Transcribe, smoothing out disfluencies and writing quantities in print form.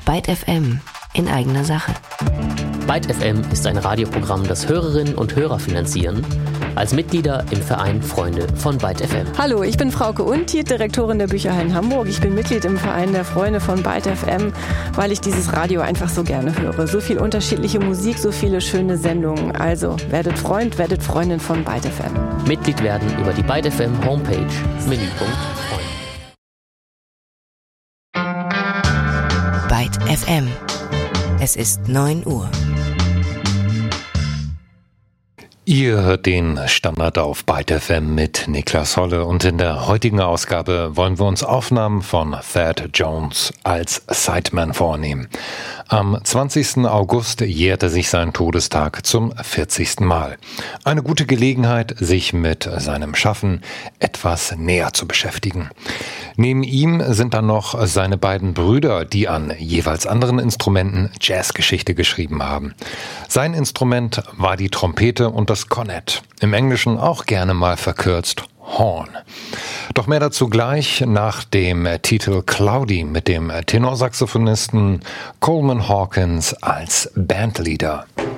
Byte FM in eigener Sache. Byte FM ist ein Radioprogramm, das Hörerinnen und Hörer finanzieren, als Mitglieder im Verein Freunde von Byte FM. Hallo, ich bin Frauke Untied, Direktorin der Bücherhallen Hamburg. Ich bin Mitglied im Verein der Freunde von Byte FM, weil ich dieses Radio einfach so gerne höre. So viel unterschiedliche Musik, so viele schöne Sendungen. Also werdet Freund, werdet Freundin von Byte FM. Mitglied werden über die Byte FM Homepage, Menüpunkt Freunde. Byte FM. Es ist 9 Uhr. Ihr hört den Standard auf Byte FM mit Niklas Holle und in der heutigen Ausgabe wollen wir uns Aufnahmen von Thad Jones als Sideman vornehmen. Am 20. August jährte sich sein Todestag zum 40. Mal. Eine gute Gelegenheit, sich mit seinem Schaffen etwas näher zu beschäftigen. Neben ihm sind dann noch seine beiden Brüder, die an jeweils anderen Instrumenten Jazzgeschichte geschrieben haben. Sein Instrument war die Trompete und das Cornet, im Englischen auch gerne mal verkürzt Horn. Doch mehr dazu gleich nach dem Titel Cloudy mit dem Tenorsaxophonisten Coleman Hawkins als Bandleader.